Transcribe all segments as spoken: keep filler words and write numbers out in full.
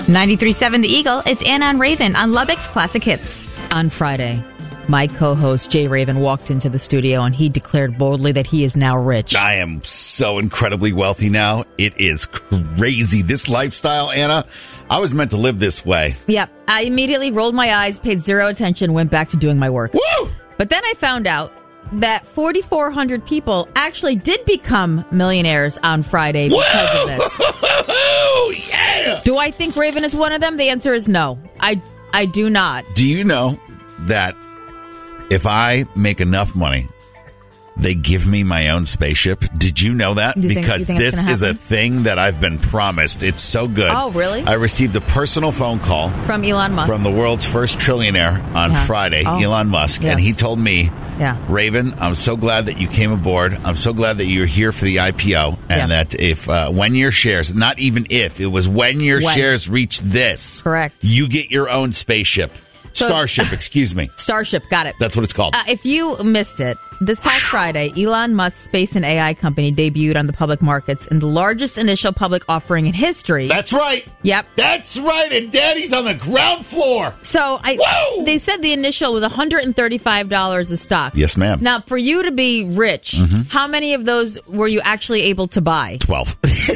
ninety-three point seven The Eagle, it's Anna and Raven on Lubbock's Classic Hits. On Friday, my co-host Jay Raven walked into the studio and he declared boldly that he is now rich. I am so incredibly wealthy now. It is crazy. This lifestyle, Anna, I was meant to live this way. Yep. I immediately rolled my eyes, paid zero attention, went back to doing my work. Woo! But then I found out that forty-four hundred people actually did become millionaires on Friday because Whoa! of this. Yeah! Do I think Raven is one of them? The answer is no. I, I do not. Do you know that if I make enough money, they give me my own spaceship? Did you know that? You think- because you think this that's is a gonna thing that I've been promised. It's so good. Oh, really? I received a personal phone call From Elon Musk. from the world's first trillionaire on Yeah. Friday, Oh. Elon Musk, Yes. and he told me, Yeah. Raven, I'm so glad that you came aboard. I'm so glad that you're here for the I P O, and Yeah. that if uh, when your shares, not even if, it was when your When. shares reach this, Correct. you get your own spaceship. So- Starship, excuse me. Starship, got it. That's what it's called. Uh, if you missed it, this past Friday, Elon Musk's space and A I company debuted on the public markets in the largest initial public offering in history. That's right. Yep. That's right. And Daddy's on the ground floor. So I, Whoa! they said the initial was one hundred thirty-five dollars a stock. Yes, ma'am. Now, for you to be rich, how many of those were you actually able to buy? twelve.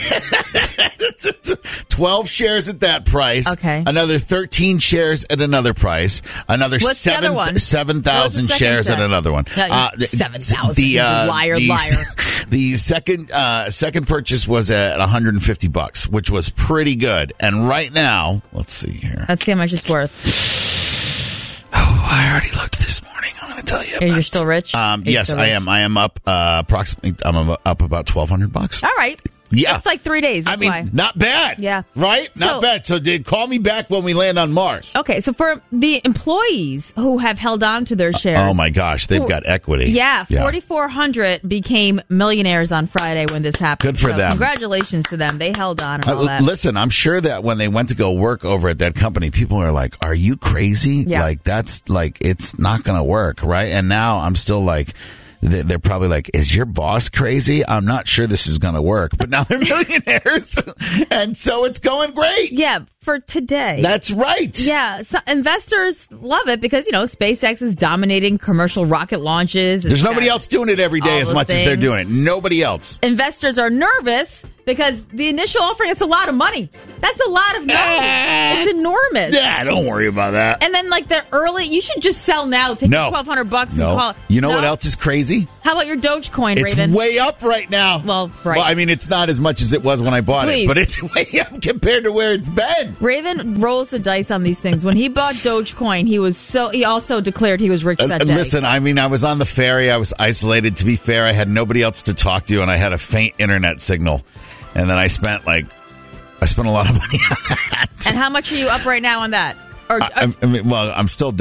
twelve shares at that price. Okay. Another thirteen shares at another price. Another What's the seven, other one? seven thousand What was the second shares set? at another one. No, the- seven thousand, the, you liar, the, liar. The second uh, second purchase was at one hundred fifty bucks, which was pretty good. And right now, let's see here. Let's see how much it's worth. Oh, I already looked this morning. I'm going to tell you. You're about- still rich? Um, Are you yes, still I rich? am. I am up uh, approximately. I'm up about twelve hundred bucks. All right. Yeah. It's like three days. That's I mean, why. not bad. Yeah. Right? So- not bad. So, did call me back when we land on Mars. Okay, so for the employees who have held on to their shares. Oh my gosh, they've got equity. Yeah, forty-four hundred became millionaires on Friday when this happened. Good for So them. Congratulations to them. They held on and Uh, all that. listen, I'm sure that when they went to go work over at that company, people are like, "Are you crazy? Yeah. Like that's like it's not going to work, right?" And now I'm still like. they- They're probably like, is your boss crazy? I'm not sure this is going to work. But now they're millionaires. And so it's going great. Yeah, for today. That's right. Yeah, so investors love it because, you know, SpaceX is dominating commercial rocket launches. There's It's nobody got else doing it every day all as those much as they're things. doing it. Nobody else. Investors are nervous because the initial offering is a lot of money. That's a lot of money. It's enormous. Yeah, don't worry about that. And then, like, the early, you should just sell now. Take No. twelve hundred bucks and No. call it. You know No? what else is crazy? How about your Dogecoin, It's Raven? way up right now. Well, right. Well, I mean, it's not as much as it was when I bought Please. it, but it's way up compared to where it's been. Raven rolls the dice on these things. When he bought Dogecoin, he was so. He also declared he was rich Uh, that day. listen, I mean, I was on the ferry. I was isolated. To be fair, I had nobody else to talk to, and I had a faint internet signal. And then I spent like, I spent a lot of money on that. And how much are you up right now on that? Or, I, I mean, well, I'm still